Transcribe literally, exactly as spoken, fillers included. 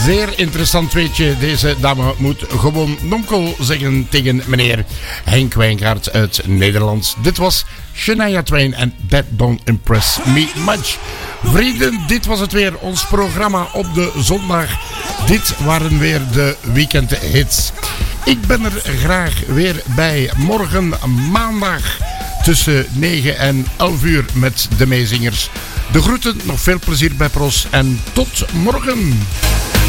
Zeer interessant weetje. Deze dame moet gewoon nonkel zeggen tegen meneer Henk Wijngaard uit Nederland. Dit was Shania Twain en That Don't Impress Me Much. Vrienden, dit was het weer. Ons programma op de zondag. Dit waren weer de weekendhits. Ik ben er graag weer bij morgen maandag tussen negen en elf uur met de meezingers. De groeten, nog veel plezier bij Pros en tot morgen.